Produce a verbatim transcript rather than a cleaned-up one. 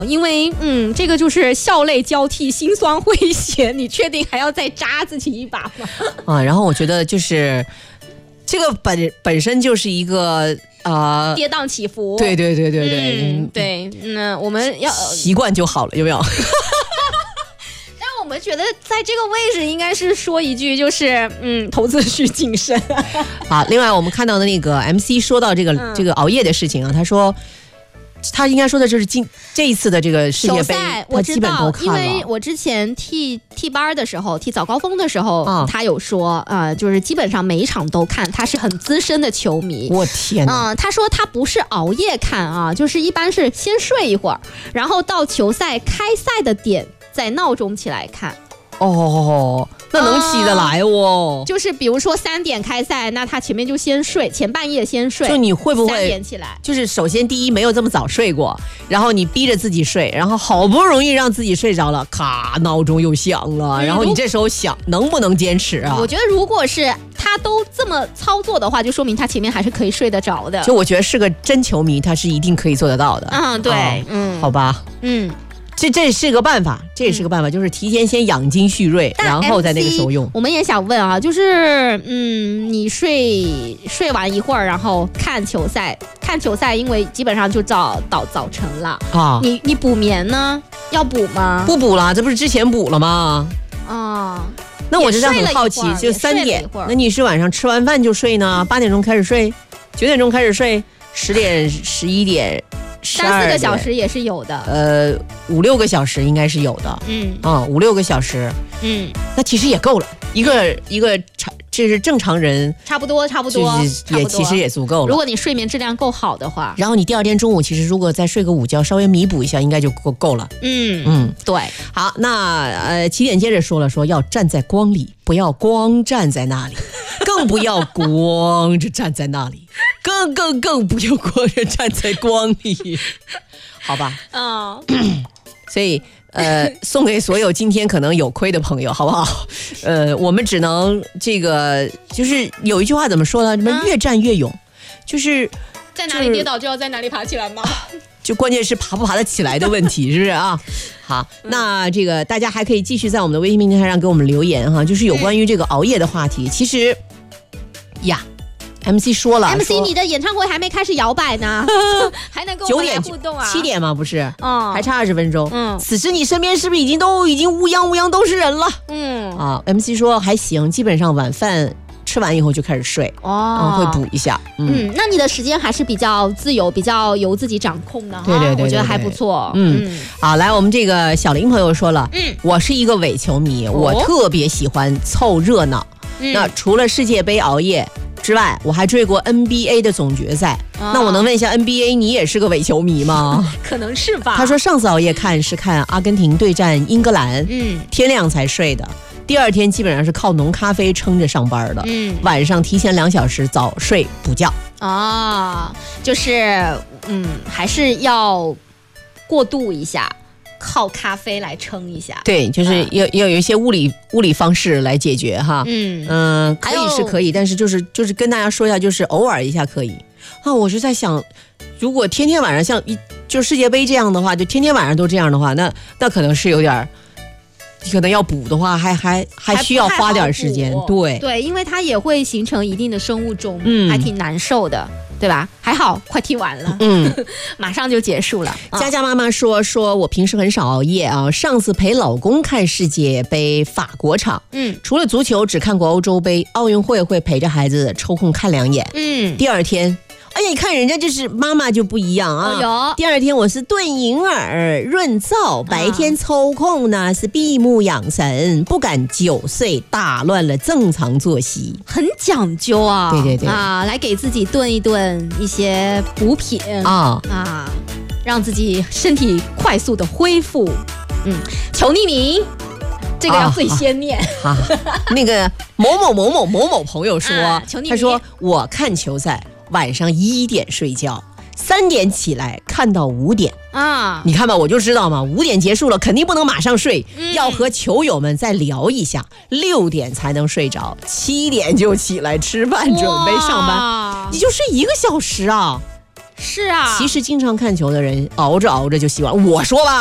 因为嗯，这个就是笑泪交替、心酸诙谐，你确定还要再扎自己一把吗？ 啊，然后我觉得就是这个本本身就是一个呃跌宕起伏， 对对对对对， 嗯，对，那我们要习惯就好了，有没有？ 但我们觉得在这个位置应该是说一句，就是嗯，投资需谨慎。 好，另外我们看到的那个 M C 说到这个、嗯、这个熬夜的事情啊，他说。他应该说的就是今这一次的这个世界杯， 我知道， 因为我之前替替班的时候，替早高峰的时候，啊、他有说，呃，就是基本上每一场都看，他是很资深的球迷。 我天哪！ 嗯，他说他不是熬夜看啊，就是一般是先睡一会儿，然后到球赛开赛的点再闹钟起来看。 哦，那能起得来哦、 嗯、就是比如说三点开赛，那他前面就先睡，前半夜先睡， 就你会不会三点起来？ 就是首先第一没有这么早睡过，然后你逼着自己睡，然后好不容易让自己睡着了，咔，闹钟又响了、嗯、然后你这时候想能不能坚持啊？ 我觉得如果是他都这么操作的话，就说明他前面还是可以睡得着的。 就我觉得是个真球迷，他是一定可以做得到的。 嗯，对、哦、嗯， 好吧， 嗯。 这这是个办法，这也是个办法、嗯、就是提前先养精蓄锐，然后在那个时候用。 我们也想问啊，就是嗯，你睡睡完一会儿，然后看球赛，看球赛，因为基本上就早早早晨了啊。你你补眠呢？要补吗？ 不补了，这不是之前补了吗？ 啊， 那我真的很好奇，就三点，那你是晚上吃完饭就睡呢？八点钟开始睡，九点钟开始睡，十点、十一点。 三四个小时也是有的， 呃，五六个小时应该是有的， 嗯啊，五六个小时， 嗯， 那其实也够了，一个一个常，这是正常人， 差不多差不多， 也其实也足够了。 如果你睡眠质量够好的话， 然后你第二天中午其实如果再睡个午觉，稍微弥补一下，应该就够够了。 嗯嗯，对。 好，那呃，起点接着说了，说要站在光里，不要光站在那里，更不要光着站在那里。更更更不要光着站在光里，好吧？ 嗯， 所以呃，送给所有今天可能有亏的朋友，好不好？呃，我们只能这个，就是有一句话怎么说呢？什么越战越勇，就是在哪里跌倒就要在哪里爬起来吗？ 就关键是爬不爬得起来的问题，是不是啊？好，那这个大家还可以继续在我们的微信平台上给我们留言哈，就是有关于这个熬夜的话题。其实呀。M C 说了 ，M C 你的演唱会还没开始摇摆呢，还能跟我们来互动啊？ 七点吗？不是， 嗯， 还差二十分钟。 嗯， 此时你身边是不是已经都已经乌泱乌泱都是人了？ 嗯啊 ，M C 说还行，基本上晚饭吃完以后就开始睡， 哦， 会补一下。 嗯, 嗯，那你的时间还是比较自由，比较由自己掌控的哈。 对对 对, 对, 对， 我觉得还不错。 嗯，嗯好，来，我们这个小林朋友说了， 嗯， 我是一个伪球迷， 哦、 我特别喜欢凑热闹。 嗯、 那除了世界杯熬夜之外，我还追过 N B A 的总决赛、哦、那我能问一下 N B A 你也是个伪球迷吗？ 可能是吧。 他说上次熬夜看是看阿根廷对战英格兰， 嗯， 天亮才睡的，第二天基本上是靠浓咖啡撑着上班的， 嗯， 晚上提前两小时早睡补觉。 啊，就是嗯，还是要过渡一下，靠咖啡来撑一下。 对，就是要、嗯、要有一些物理物理方式来解决哈。 嗯嗯、呃，可以是可以，但是就是就是跟大家说一下，就是偶尔一下可以。啊，我是在想，如果天天晚上像一就世界杯这样的话，就天天晚上都这样的话，那那可能是有点。可能要补的话还还还需要花点时间。对对，因为它也会形成一定的生物钟， 嗯， 还挺难受的，对吧？还好快踢完了， 嗯马上就结束了。 佳佳妈妈说说我平时很少熬夜啊，上次陪老公看世界杯法国场， 嗯， 除了足球只看过欧洲杯，奥运会会陪着孩子抽空看两眼， 嗯， 第二天哎呀，你看人家就是妈妈就不一样啊！ 哦、 第二天我是炖银耳润燥，白天抽空呢是闭目养神，不敢久睡，打乱了正常作息， 很讲究啊！ 对对对啊，来给自己炖一炖一些补品啊啊，让自己身体快速的恢复。嗯，求匿名。这个要最先念啊！啊那个某某某某某某朋友说， 啊、 他说我看球赛。晚上一点睡觉，三点起来看到五点啊！ 你看吧，我就知道嘛，五点结束了，肯定不能马上睡， 嗯、 要和球友们再聊一下，六点才能睡着，七点就起来吃饭，准备上班，你就睡一个小时啊！ 是啊， 其实经常看球的人熬着熬着就洗碗。我说吧。